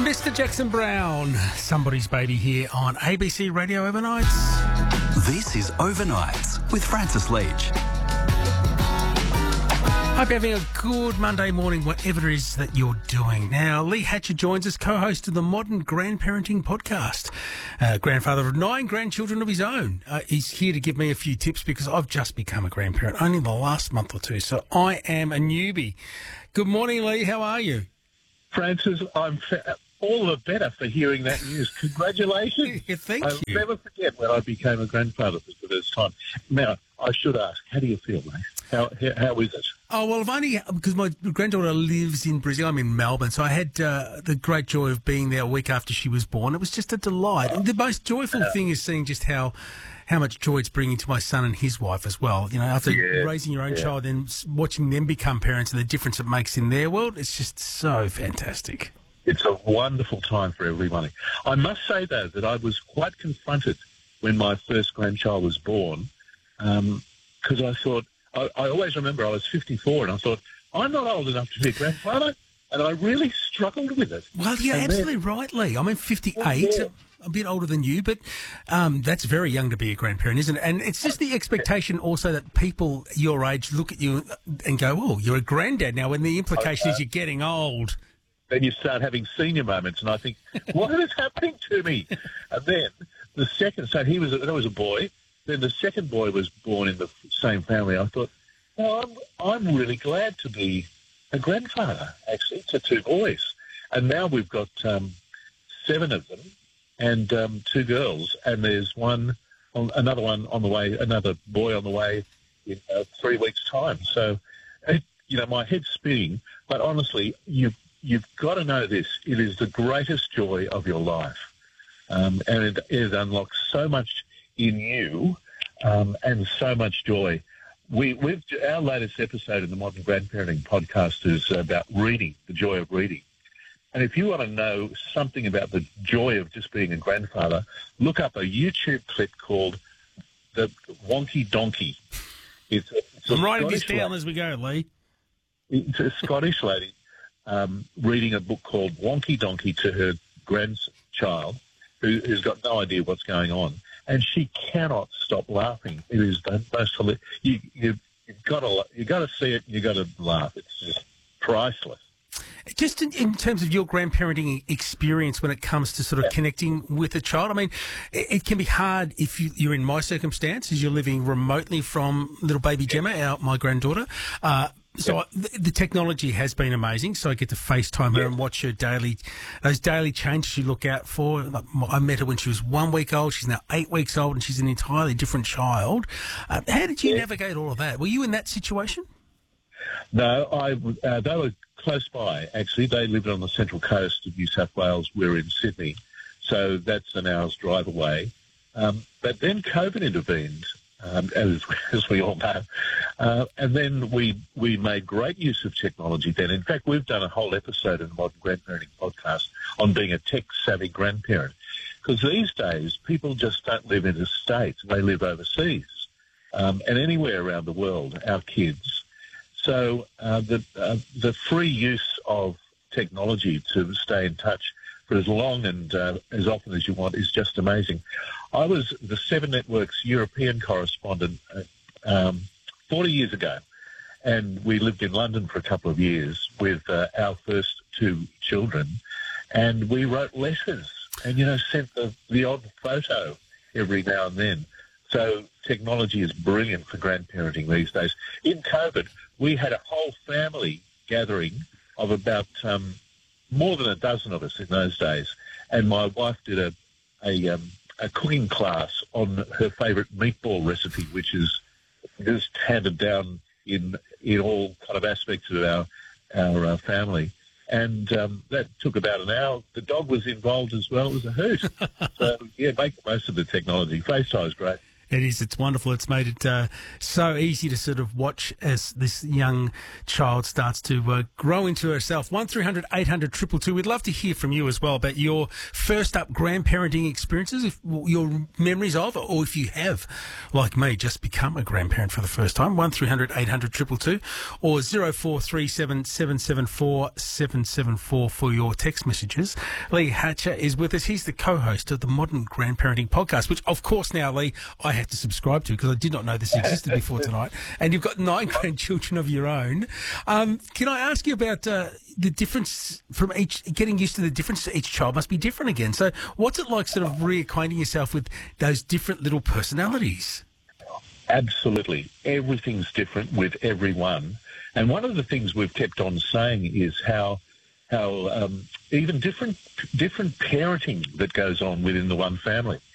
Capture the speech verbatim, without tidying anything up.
Mister Jackson Brown, Somebody's Baby here on A B C Radio Overnights. This is Overnights with Francis Leach. Hope you're having a good Monday morning, whatever it is that you're doing. Now, Lee Hatcher joins us, co-host of the Modern Grandparenting Podcast. Uh, grandfather of nine grandchildren of his own. Uh, he's here to give me a few tips because I've just become a grandparent only in the last month or two, so I am a newbie. Good morning, Lee. How are you? Francis, I'm fa- all the better for hearing that news. Congratulations. Yeah, thank I'll you. never forget when I became a grandfather for the first time. Now, I should ask, how do you feel, mate? How, how, how is it? Oh, well, I've only, because my granddaughter lives in Brazil. I'm in Melbourne, so I had uh, the great joy of being there a week after she was born. It was just a delight. And the most joyful Yeah. thing is seeing just how how much joy it's bringing to my son and his wife as well. You know, after Yeah. raising your own Yeah. child and s- watching them become parents and the difference it makes in their world, it's just so fantastic. It's a wonderful time for everybody. I must say, though, that I was quite confronted when my first grandchild was born, because I thought, I, I always remember I was fifty-four, and I thought, I'm not old enough to be a grandfather, and I really struggled with it. Well, you're And then- absolutely right, Lee. I'm fifty-eight, Oh, yeah. a bit older than you, but um, that's very young to be a grandparent, isn't it? And it's just the expectation also that people your age look at you and go, oh, you're a granddad now, when the implication is you're getting old. Then you start having senior moments, and I think, what is happening to me? And then the second, so he was, a, that was a boy. Then the second boy was born in the same family. I thought, oh, I'm, I'm really glad to be a grandfather, actually, to two boys. And now we've got um, seven of them and um, two girls, and there's one, another one on the way, another boy on the way in uh, three weeks' time. So, it, you know, my head's spinning, but honestly, you've You've got to know this. It is the greatest joy of your life. Um, and it, it unlocks so much in you um, and so much joy. We, we've, our latest episode in the Modern Grandparenting Podcast is about reading, the joy of reading. And if you want to know something about the joy of just being a grandfather, look up a YouTube clip called The Wonky Donkey. It's a, it's a I'm writing this Scottish down lady. as we go, Lee. It's a Scottish lady um, reading a book called Wonky Donkey to her grandchild, who, who's got no idea what's going on, and she cannot stop laughing. It is the most hilarious. You, you, you've got to you got to see it. You've got to laugh. It's just priceless. Just in, in terms of your grandparenting experience when it comes to sort of connecting with a child, I mean, it, it can be hard if you, you're in my circumstances, you're living remotely from little baby Gemma, our, my granddaughter. Uh, so I, the, the technology has been amazing. So I get to FaceTime her Yeah. and watch her daily, those daily changes you look out for. Like, I met her when she was one week old. She's now eight weeks old, and she's an entirely different child. Uh, how did you Yeah. navigate all of that? Were you in that situation? No, I uh, they were close by. Actually, they lived on the central coast of New South Wales. We're in Sydney, so that's an hour's drive away. Um, but then COVID intervened, um, as, as we all know, uh, and then we we made great use of technology. Then, in fact, we've done a whole episode in the Modern Grandparenting Podcast on being a tech-savvy grandparent, because these days people just don't live in the States; they live overseas, um, and anywhere around the world. Our kids. So uh, the uh, the free use of technology to stay in touch for as long and uh, as often as you want is just amazing. I was the Seven Network's European correspondent uh, um, forty years ago, and we lived in London for a couple of years with uh, our first two children, and we wrote letters and, you know, sent the, the odd photo every now and then. So technology is brilliant for grandparenting these days. In COVID, we had a whole family gathering of about um, more than a dozen of us in those days, and my wife did a a, um, a cooking class on her favourite meatball recipe, which is just handed down in in all kind of aspects of our our uh, family. And um, that took about an hour. The dog was involved as well. It was a hoot. So, yeah, make the most of the technology. FaceTime is great. It is. It's wonderful. It's made it uh, so easy to sort of watch as this young child starts to uh, grow into herself. one three hundred eight hundred two two two. We'd love to hear from you as well about your first up grandparenting experiences, if, your memories of, or if you have, like me, just become a grandparent for the first time. one three hundred eight hundred two two two or zero four three seven seven seven four seven seven four for your text messages. Lee Hatcher is with us. He's the co-host of the Modern Grandparenting Podcast, which, of course, now, Lee, I had to subscribe to because I did not know this existed before tonight. And you've got nine grandchildren of your own. Um, can I ask you about uh, the difference from each, getting used to the difference to each child must be different again. So what's it like sort of reacquainting yourself with those different little personalities? Absolutely. Everything's different with everyone. And one of the things we've kept on saying is how how um, even different different parenting that goes on within the one family.